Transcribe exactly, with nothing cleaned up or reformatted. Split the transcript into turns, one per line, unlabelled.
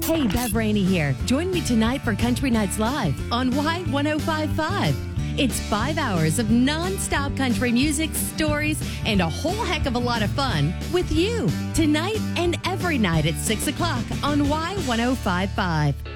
Hey, Bev Rainey here. Join me tonight for Country Nights Live on Y one oh five point five. It's five hours of non-stop country music, stories, and a whole heck of a lot of fun with you tonight and every night at six o'clock on Y one oh five point five.